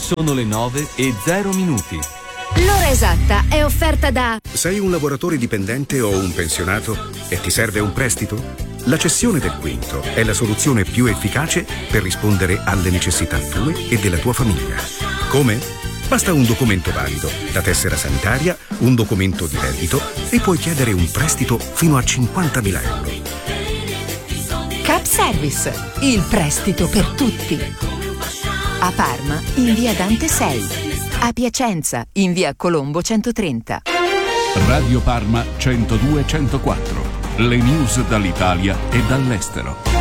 Sono le 9:00. L'ora esatta è offerta da... Sei un lavoratore dipendente o un pensionato e ti serve un prestito? La cessione del quinto è la soluzione più efficace per rispondere alle necessità tue e della tua famiglia. Come? Basta un documento valido, la tessera sanitaria, un documento di reddito e puoi chiedere un prestito fino a 50.000 euro. Cap Service, il prestito per tutti. A Parma, in via Dante 6. A Piacenza, in via Colombo 130. Radio Parma 102-104. Le news dall'Italia e dall'estero.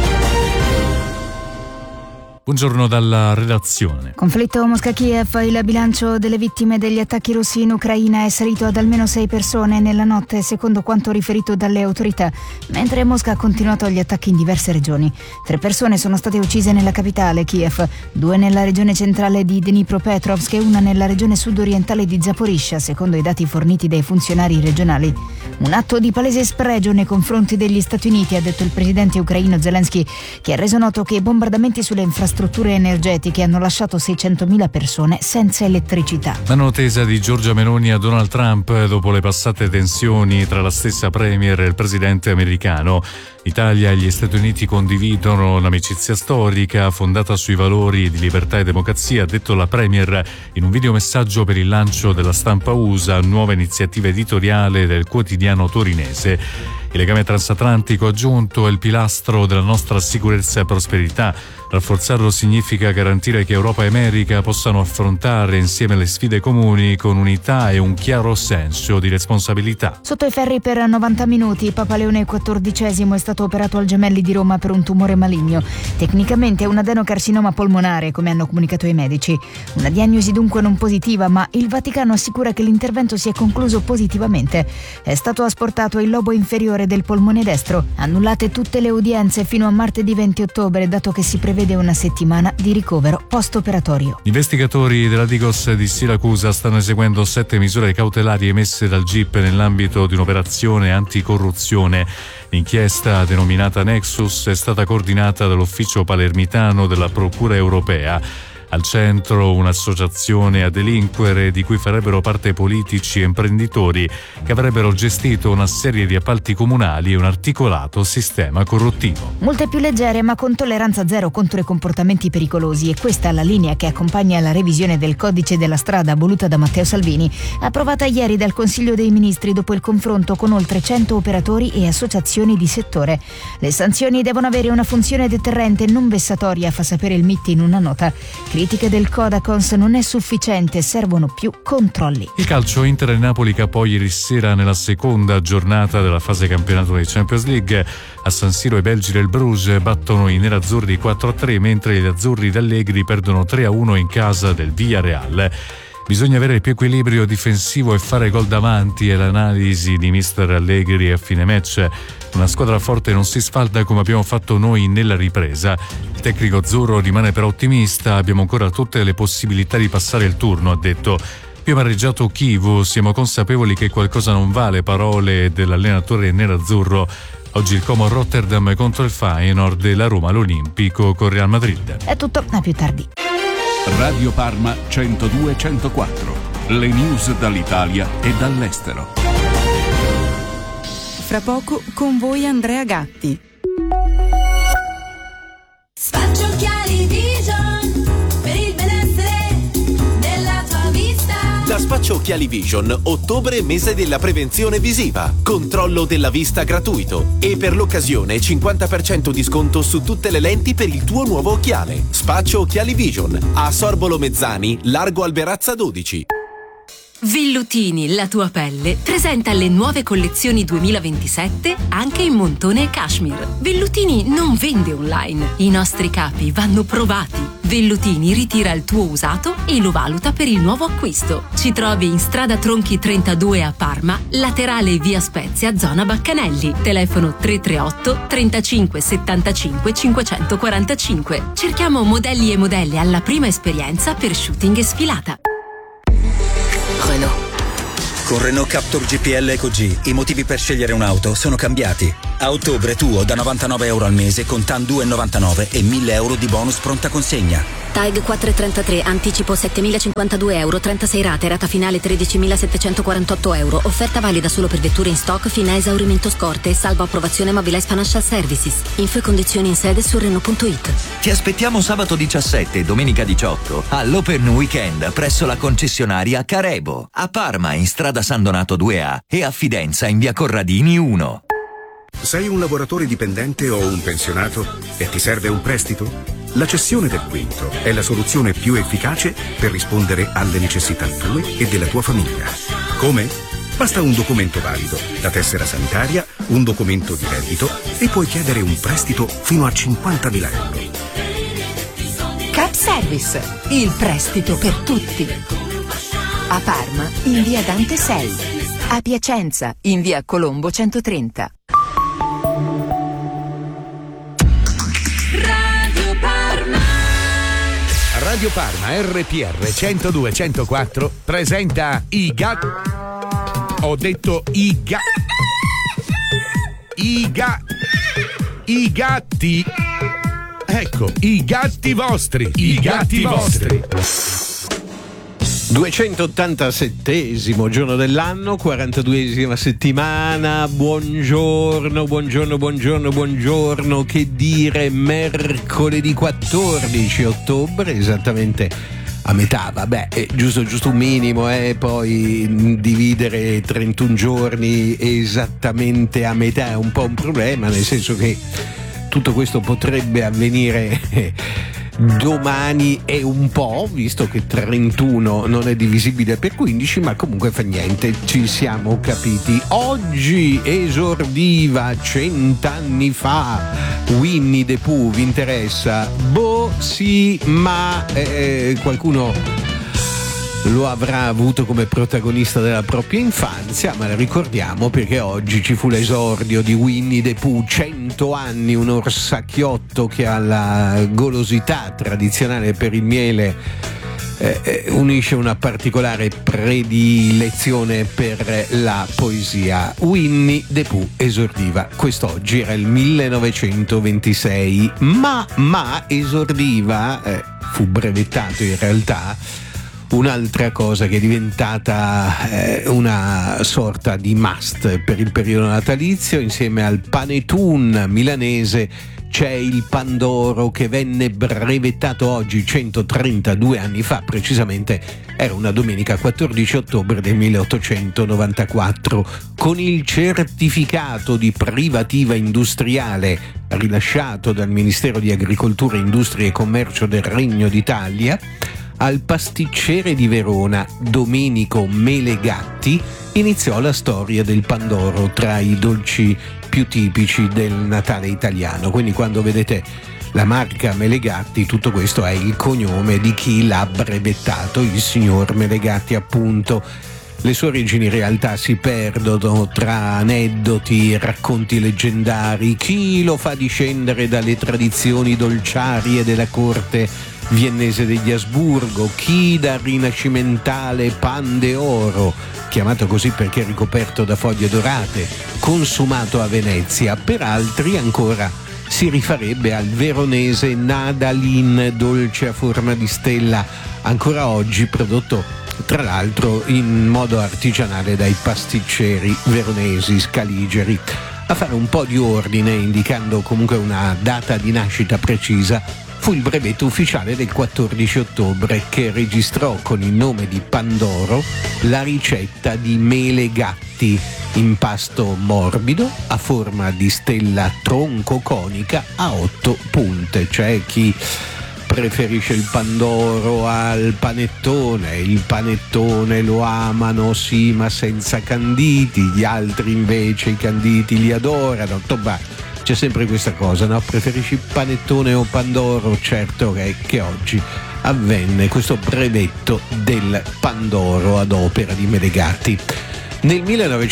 Buongiorno dalla redazione. Conflitto Mosca-Kiev, il bilancio delle vittime degli attacchi russi in Ucraina è salito ad almeno 6 persone nella notte, secondo quanto riferito dalle autorità, mentre Mosca ha continuato gli attacchi in diverse regioni. 3 persone sono state uccise nella capitale, Kiev, 2 nella regione centrale di Dnipropetrovsk e 1 nella regione sud-orientale di Zaporizhzhia, secondo i dati forniti dai funzionari regionali. Un atto di palese spregio nei confronti degli Stati Uniti, ha detto il presidente ucraino Zelensky, che ha reso noto che i bombardamenti sulle infrastrutture energetiche hanno lasciato 600.000 persone senza elettricità. Mano tesa di Giorgia Meloni a Donald Trump dopo le passate tensioni tra la stessa premier e il presidente americano. L'Italia e gli Stati Uniti condividono un'amicizia storica fondata sui valori di libertà e democrazia, ha detto la premier in un videomessaggio per il lancio della stampa USA, nuova iniziativa editoriale del quotidiano torinese. Il legame transatlantico, aggiunto, è il pilastro della nostra sicurezza e prosperità. Rafforzarlo significa garantire che Europa e America possano affrontare insieme le sfide comuni con unità e un chiaro senso di responsabilità. Sotto i ferri per 90 minuti, Papa Leone XIV è stato operato al Gemelli di Roma per un tumore maligno. Tecnicamente è un adenocarcinoma polmonare, come hanno comunicato i medici. Una diagnosi dunque non positiva, ma il Vaticano assicura che l'intervento si è concluso positivamente. È stato asportato il lobo inferiore del polmone destro. Annullate tutte le udienze fino a martedì 20 ottobre, dato che si prevede una settimana di ricovero post-operatorio. Gli investigatori della Digos di Siracusa stanno eseguendo 7 misure cautelari emesse dal GIP nell'ambito di un'operazione anticorruzione. L'inchiesta, denominata Nexus, è stata coordinata dall'ufficio palermitano della Procura europea. Al centro un'associazione a delinquere di cui farebbero parte politici e imprenditori che avrebbero gestito una serie di appalti comunali e un articolato sistema corruttivo. Multe più leggere ma con tolleranza zero contro i comportamenti pericolosi, e questa è la linea che accompagna la revisione del codice della strada voluta da Matteo Salvini, approvata ieri dal Consiglio dei Ministri dopo il confronto con oltre 100 operatori e associazioni di settore. Le sanzioni devono avere una funzione deterrente, non vessatoria, fa sapere il MIT in una nota. Critiche del Codacons: non è sufficiente, servono più controlli. Il calcio, Inter e Napoli capò ieri sera nella seconda giornata della fase campionato di Champions League. A San Siro i belgi del Bruges battono i nerazzurri 4-3, mentre gli azzurri d'Allegri perdono 3-1 in casa del Villarreal. Bisogna avere più equilibrio difensivo e fare gol davanti, è l'analisi di mister Allegri a fine match. Una squadra forte non si sfalda come abbiamo fatto noi nella ripresa. Il tecnico azzurro rimane però ottimista, abbiamo ancora tutte le possibilità di passare il turno, ha detto. Più amareggiato Chivu, siamo consapevoli che qualcosa non va, le parole dell'allenatore nerazzurro. Oggi il Como Rotterdam contro il Feyenoord e la Roma all'Olimpico con Real Madrid. È tutto, a più tardi. Radio Parma 102-104. Le news dall'Italia e dall'estero. Fra poco con voi Andrea Gatti. Spaccio Occhiali Vision per il benessere della tua vista. Da Spaccio Occhiali Vision, ottobre mese della prevenzione visiva, controllo della vista gratuito e per l'occasione 50% di sconto su tutte le lenti per il tuo nuovo occhiale. Spaccio Occhiali Vision a Sorbolo Mezzani, Largo Alberazza 12. Villutini, la tua pelle, presenta le nuove collezioni 2027 anche in montone e cashmere. Vellutini non vende online, i nostri capi vanno provati. Vellutini ritira il tuo usato e lo valuta per il nuovo acquisto. Ci trovi in strada Tronchi 32 a Parma, laterale via Spezia, zona Baccanelli. Telefono 338 35 75 545. Cerchiamo modelli e modelle alla prima esperienza per shooting e sfilata. Renault. Con Renault Captur GPL EcoG i motivi per scegliere un'auto sono cambiati. A ottobre tuo da €99 al mese con TAN 2,99 e €1.000 di bonus pronta consegna. TAG 433, anticipo 7.052 euro, 36 rate, rata finale 13.748 euro. Offerta valida solo per vetture in stock fino a esaurimento scorte e salvo approvazione Mobilize Financial Services. Info e condizioni in sede su Renault.it. Ti aspettiamo sabato 17 e domenica 18 all'Open Weekend presso la concessionaria Carebo, a Parma in strada San Donato 2A e a Fidenza in via Corradini 1. Sei un lavoratore dipendente o un pensionato e ti serve un prestito? La cessione del quinto è la soluzione più efficace per rispondere alle necessità tue e della tua famiglia. Come? Basta un documento valido, la tessera sanitaria, un documento di reddito e puoi chiedere un prestito fino a 50.000 euro. Cap Service, il prestito per tutti. A Parma in via Dante 6, a Piacenza in via Colombo 130. Radio Parma RPR 102-104 presenta i gatti. Ho detto i gatti. Ecco, i gatti vostri. I gatti vostri. 287esimo giorno dell'anno, 42esima settimana. Buongiorno, che dire, mercoledì 14 ottobre, esattamente a metà, vabbè, è giusto un minimo, poi dividere 31 giorni esattamente a metà è un po' un problema, nel senso che tutto questo potrebbe avvenire domani è un po', visto che 31 non è divisibile per 15, ma comunque fa niente, ci siamo capiti. Oggi esordiva 100 anni fa Winnie the Pooh, vi interessa? Boh, sì, ma qualcuno lo avrà avuto come protagonista della propria infanzia, ma la ricordiamo perché oggi ci fu l'esordio di Winnie the Pooh, 100 anni, un orsacchiotto che ha la golosità tradizionale per il miele, unisce una particolare predilezione per la poesia. Winnie the Pooh esordiva quest'oggi, era il 1926, ma esordiva, fu brevettato in realtà, un'altra cosa che è diventata una sorta di must per il periodo natalizio. Insieme al panettone milanese c'è il Pandoro, che venne brevettato oggi 132 anni fa, precisamente era una domenica 14 ottobre del 1894, con il certificato di privativa industriale rilasciato dal Ministero di Agricoltura, Industria e Commercio del Regno d'Italia. Al pasticcere di Verona, Domenico Melegatti, iniziò la storia del Pandoro tra i dolci più tipici del Natale italiano. Quindi quando vedete la marca Melegatti, tutto questo è il cognome di chi l'ha brevettato, il signor Melegatti appunto. Le sue origini in realtà si perdono tra aneddoti e racconti leggendari. Chi lo fa discendere dalle tradizioni dolciarie della corte viennese degli Asburgo, chi dal rinascimentale pan de oro, chiamato così perché ricoperto da foglie dorate, consumato a Venezia. Per altri ancora si rifarebbe al veronese Nadalin, dolce a forma di stella, ancora oggi prodotto tra l'altro in modo artigianale dai pasticceri veronesi scaligeri. A fare un po' di ordine, indicando comunque una data di nascita precisa, fu il brevetto ufficiale del 14 ottobre che registrò con il nome di Pandoro la ricetta di Melegatti, impasto morbido a forma di stella troncoconica a 8 punte. C'è chi preferisce il Pandoro al panettone, il panettone lo amano sì ma senza canditi, gli altri invece i canditi li adorano. C'è sempre questa cosa, no? Preferisci panettone o Pandoro? Certo che oggi avvenne questo brevetto del Pandoro ad opera di Melegatti. Nel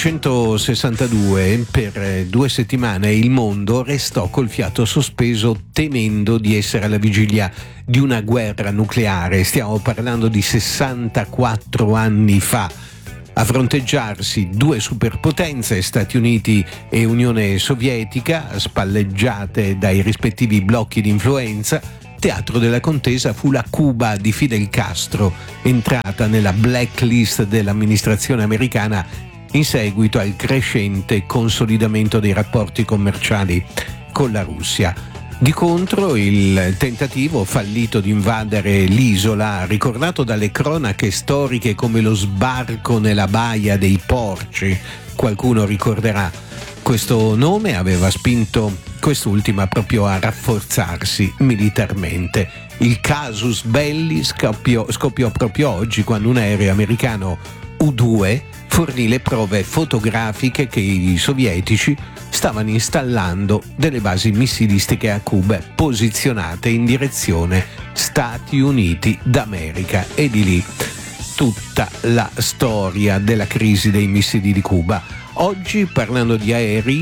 1962, per 2 settimane, il mondo restò col fiato sospeso, temendo di essere alla vigilia di una guerra nucleare. Stiamo parlando di 64 anni fa. A fronteggiarsi 2 superpotenze, Stati Uniti e Unione Sovietica, spalleggiate dai rispettivi blocchi di influenza, teatro della contesa fu la Cuba di Fidel Castro, entrata nella blacklist dell'amministrazione americana in seguito al crescente consolidamento dei rapporti commerciali con la Russia. Di contro, il tentativo fallito di invadere l'isola, ricordato dalle cronache storiche come lo sbarco nella baia dei Porci, qualcuno ricorderà, questo nome aveva spinto quest'ultima proprio a rafforzarsi militarmente. Il casus belli scoppiò proprio oggi, quando un aereo americano U-2 fornì le prove fotografiche che i sovietici stavano installando delle basi missilistiche a Cuba posizionate in direzione Stati Uniti d'America, e di lì tutta la storia della crisi dei missili di Cuba. Oggi, parlando di aerei,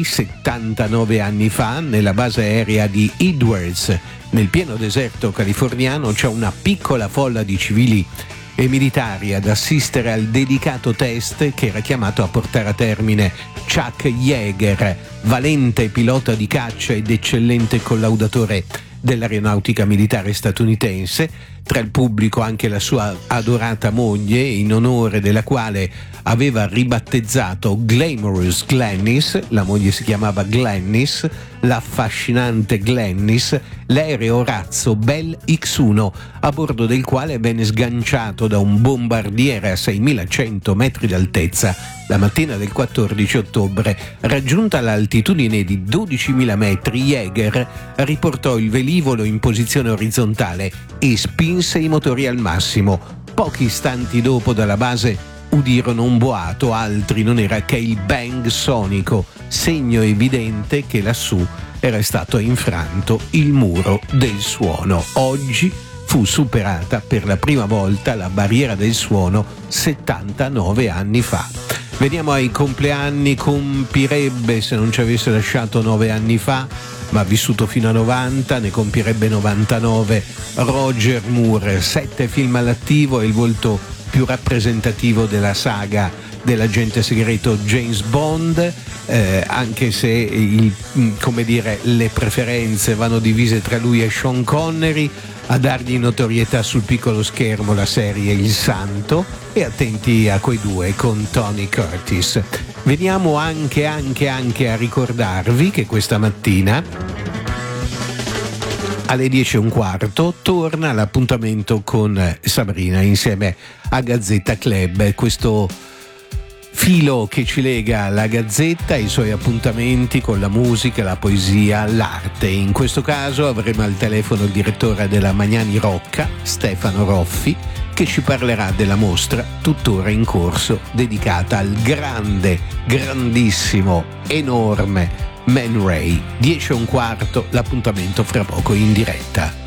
79 anni fa, nella base aerea di Edwards, nel pieno deserto californiano, c'è una piccola folla di civili e militari ad assistere al dedicato test che era chiamato a portare a termine Chuck Yeager, valente pilota di caccia ed eccellente collaudatore dell'aeronautica militare statunitense. Tra il pubblico anche la sua adorata moglie, in onore della quale aveva ribattezzato Glamorous Glennis, la moglie si chiamava Glennis, l'affascinante Glennis, l'aereo razzo Bell X-1, a bordo del quale venne sganciato da un bombardiere a 6.100 metri d'altezza la mattina del 14 ottobre. Raggiunta l'altitudine di 12.000 metri, Yeager riportò il velivolo in posizione orizzontale e spinse i motori al massimo. Pochi istanti dopo, dalla base udirono un boato, altri non era che il bang sonico, segno evidente che lassù era stato infranto il muro del suono. Oggi fu superata per la prima volta la barriera del suono 79 anni fa. Veniamo ai compleanni. Compirebbe, se non ci avesse lasciato 9 anni fa, ma ha vissuto fino a 90, ne compirebbe 99, Roger Moore. 7 film all'attivo, è il volto più rappresentativo della saga dell'agente segreto James Bond, anche se le preferenze vanno divise tra lui e Sean Connery. A dargli notorietà sul piccolo schermo la serie Il Santo, e attenti a quei due con Tony Curtis. Veniamo anche a ricordarvi che questa mattina alle 10:15 torna l'appuntamento con Sabrina insieme a Gazzetta Club, questo filo che ci lega alla Gazzetta, i suoi appuntamenti con la musica, la poesia, l'arte. In questo caso avremo al telefono il direttore della Magnani Rocca, Stefano Roffi, che ci parlerà della mostra tuttora in corso dedicata al grande, grandissimo, enorme Man Ray. 10:15, l'appuntamento fra poco in diretta.